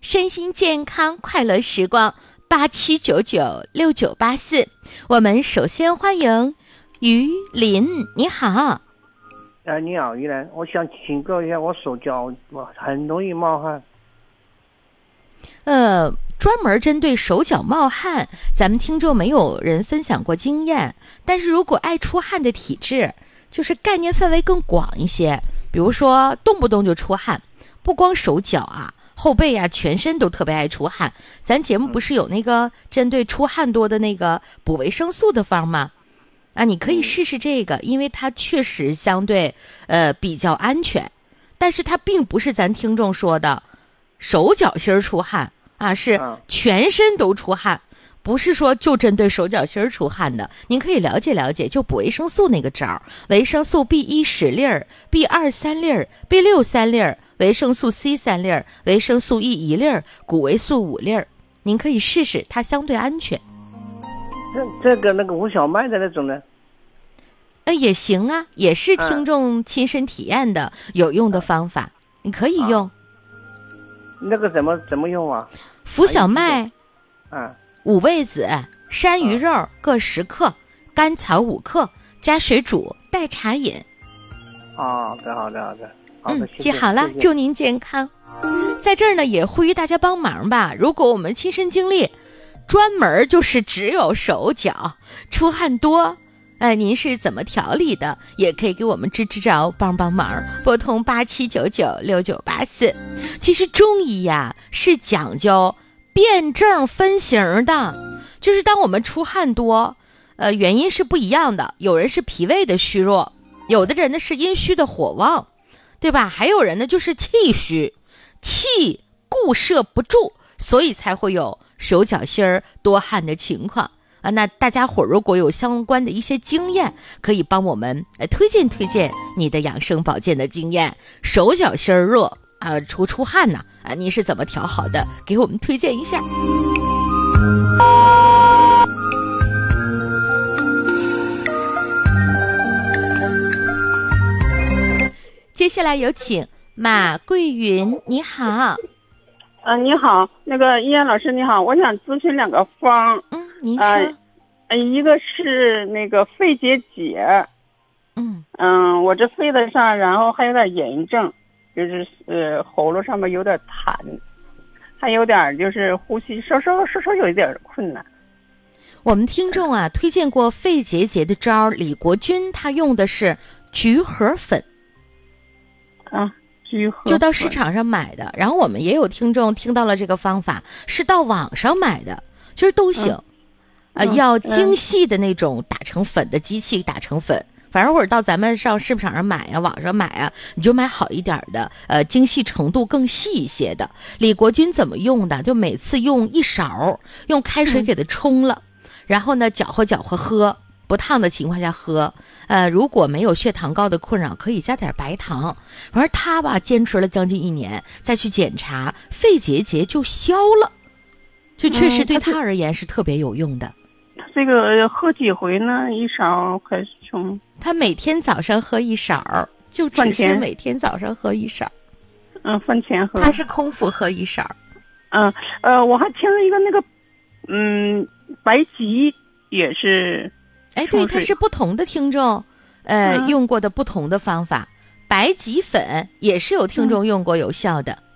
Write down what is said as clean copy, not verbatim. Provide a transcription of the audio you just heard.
身心健康快乐时光87996984。我们首先欢迎于林，你好。 你好，于兰，我想请教一下，我手脚很容易冒汗。 专门针对手脚冒汗，咱们听众没有人分享过经验，但是如果爱出汗的体质，就是概念范围更广一些，比如说动不动就出汗，不光手脚啊，后背啊，全身都特别爱出汗。咱节目不是有那个针对出汗多的那个补维生素的方吗？啊，你可以试试这个，因为它确实相对比较安全，但是它并不是咱听众说的手脚心出汗啊，是全身都出汗，不是说就针对手脚心出汗的。您可以了解了解，就补维生素那个招，维生素 B1 10粒儿 ，B2 3粒儿 ，B6 3粒儿，维生素 C 3粒儿，维生素 E 1粒儿，谷维素5粒儿，您可以试试，它相对安全。 这个那个吴小麦的那种呢？ 也行啊，也是听众亲身体验的有用的方法，你可以用。 那个怎么用啊？ 浮小麦，5味子、山芋肉各10克，甘草5克，加水煮，代茶饮。 好的， 记好了，祝您健康。在这儿呢，也呼吁大家帮忙吧。如果我们亲身经历，专门就是只有手脚出汗多。您是怎么调理的？也可以给我们支招，帮忙，拨通87996984。其实中医呀是讲究辨证分型的，就是当我们出汗多，原因是不一样的。有人是脾胃的虚弱，有的人呢是阴虚的火旺，对吧？还有人呢就是气虚，气固摄不住，所以才会有手脚心多汗的情况。那大家伙如果有相关的一些经验，可以帮我们推荐你的养生保健的经验。手脚心热出汗呢你是怎么调好的？给我们推荐一下。接下来有请马桂云，你好。 你好，那个依然老师你好，我想咨询2个方。 您说。 一个是那个肺结节，我这肺子上，然后还有点炎症，就是喉咙上面有点痰，还有点就是呼吸稍稍有一点困难。 我们听众推荐过肺结节的招，李国军他用的是菊核粉。 菊核粉就到市场上买的，然后我们也有听众听到了这个方法是到网上买的，其实都行。要精细的那种打成粉的机器打成粉，反正或者到咱们上市场上买网上买你就买好一点的，精细程度更细一些的。李国军怎么用的？就每次用1勺，用开水给它冲了，然后呢搅和喝，不烫的情况下喝。如果没有血糖高的困扰，可以加点白糖。反正他坚持了将近1年，再去检查，肺结节就消了，就确实对他而言是特别有用的。 这个喝几回呢？1勺开始冲。 他每天早上喝1勺，就只是每天早上喝1勺。 饭前喝。 他是空腹喝1勺。 我还听了一个那个，白及也是。 对，它是不同的听众，用过的不同的方法。白及粉也是有听众用过有效的。